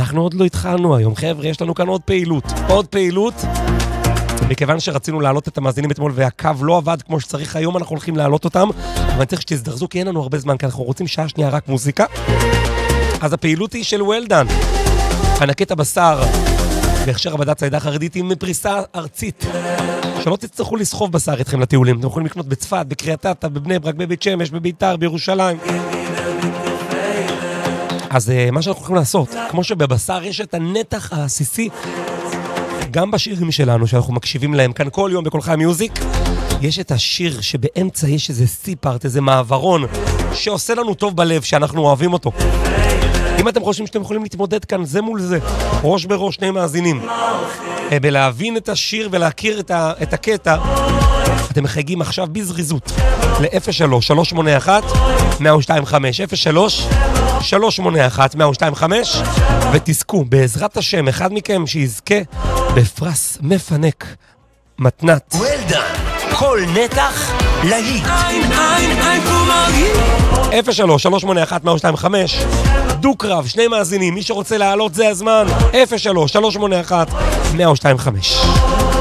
אנחנו עוד לא התחלנו היום, חבר'ה, יש לנו כאן עוד פעילות. מכיוון שרצינו להעלות את המאזינים אתמול והקו לא עבד כמו שצריך, היום אנחנו הולכים להעלות אותם, אבל אני צריך שתזדרזו כי אין לנו הרבה זמן, כי אנחנו רוצים שעה שנייה רק מוזיקה. אז הפעילות היא של וולדן, ענקית הבשר, בהכשר הבד"ץ העדה החרדית עם פריסה ארצית. שלא תצטרכו לסחוב בשר אתכם לטיולים, אתם יכולים לקנות בצפת, בקריית אתא, בבני ברק, בבית שמש, בביתר, בירושלים. אז מה שאנחנו יכולים לעשות, כמו שבבשר יש את הנתח העסיסי, גם בשירים שלנו שאנחנו מקשיבים להם כאן כל יום בכל חי מיוזיק, יש את השיר שבאמצע יש איזה סי-פארט, איזה מעברון, שעושה לנו טוב בלב, שאנחנו אוהבים אותו. אם אתם חושבים שאתם יכולים להתמודד כאן זה מול זה, ראש בראש, שני מאזינים, בלהבין את השיר ולהכיר את הקטע, אתם מחייגים עכשיו בזריזות ל-03-381-1025, 03-381-1025, ותזכו בעזרת השם אחד מכם שיזכה בפרס מפנק מתנת וולדן, כל נתח להיט. 03-381-1025, דו-קרב, שני מאזינים, מי שרוצה לעלות זה הזמן, 03-381-1025.